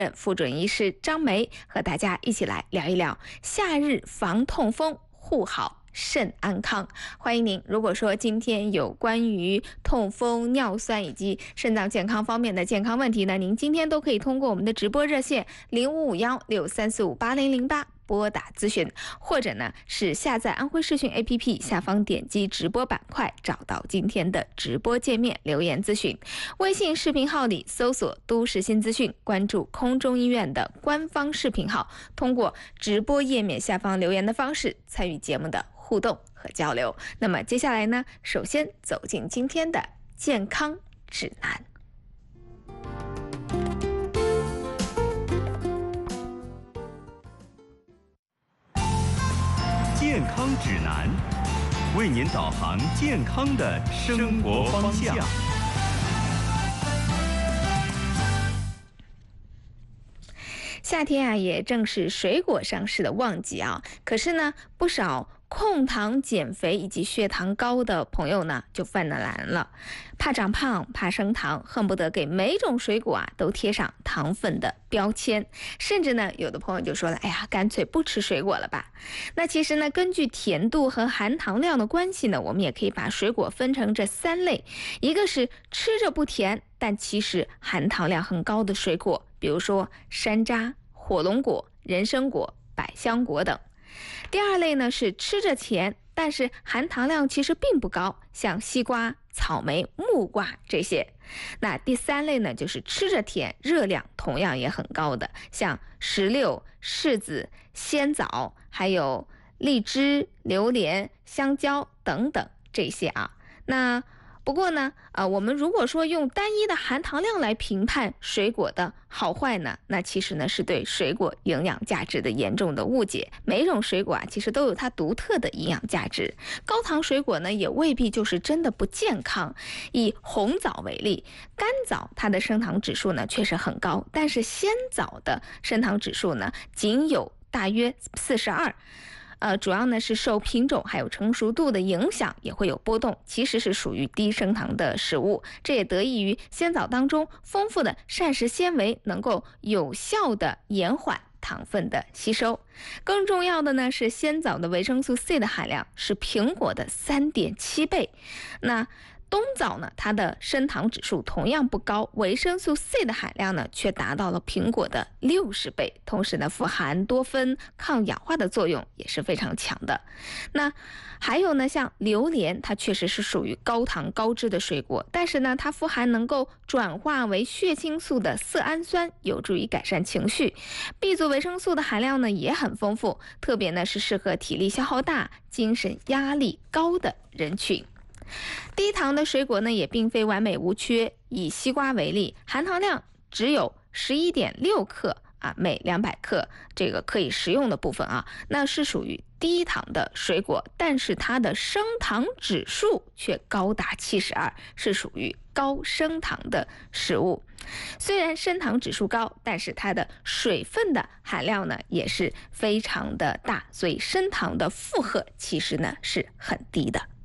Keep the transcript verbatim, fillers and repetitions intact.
副准医师张梅和大家一起来聊一聊夏日防痛风，护好肾安康。欢迎您，如果说今天有关于痛风、尿酸以及肾脏健康方面的健康问题呢，您今天都可以通过我们的直播热线零五五幺六三四五八零零八拨打咨询，或者呢是下载安徽视讯 A P P 下方点击直播板块，找到今天的直播界面留言咨询。微信视频号里搜索都市新资讯，关注空中医院的官方视频号，通过直播页面下方留言的方式参与节目的互动和交流。那么接下来呢，首先走进今天的健康指南。 健康指南，为您导航健康的生活方向。 夏天啊，也正是水果上市的旺季啊。可是呢，不少控糖、减肥以及血糖高的朋友呢，就犯难了。怕长胖，怕升糖，恨不得给每种水果啊都贴上糖分的标签。甚至呢，有的朋友就说了：“哎呀，干脆不吃水果了吧。”那其实呢，根据甜度和含糖量的关系呢，我们也可以把水果分成这三类：一个是吃着不甜，但其实含糖量很高的水果，比如说山楂、火龙果、人参果、百香果等。第二类呢是吃着甜，但是含糖量其实并不高，像西瓜、草莓、木瓜这些。那第三类呢就是吃着甜，热量同样也很高的，像石榴、柿子、鲜枣，还有荔枝、榴莲、香蕉等等这些啊。那不过呢，呃，我们如果说用单一的含糖量来评判水果的好坏呢，那其实呢是对水果营养价值的严重的误解。每一种水果啊，其实都有它独特的营养价值。高糖水果呢，也未必就是真的不健康。以红枣为例，干枣它的升糖指数呢确实很高，但是鲜枣的升糖指数呢仅有大约四十二。呃，主要呢是受品种还有成熟度的影响，也会有波动，其实是属于低升糖的食物。这也得益于鲜枣当中丰富的膳食纤维，能够有效的延缓糖分的吸收。更重要的呢是鲜枣的维生素 C 的含量是苹果的 三点七倍。那冬枣呢，它的升糖指数同样不高，维生素 C 的含量呢却达到了苹果的六十倍，同时呢富含多酚，抗氧化的作用也是非常强的。那还有呢，像榴莲，它确实是属于高糖高脂的水果，但是呢它富含能够转化为血清素的色氨酸，有助于改善情绪。B 族维生素的含量呢也很丰富，特别呢是适合体力消耗大、精神压力高的人群。低糖的水果呢也并非完美无缺，以西瓜为例，含糖量只有 十一点六克啊，每两百克这个可以食用的部分啊，那是属于低糖的水果，但是它的升糖指数却高达七十二，是属于高升糖的食物。虽然升糖指数高，但是它的水分的含量呢也是非常的大，所以升糖的负荷其实呢是很低的。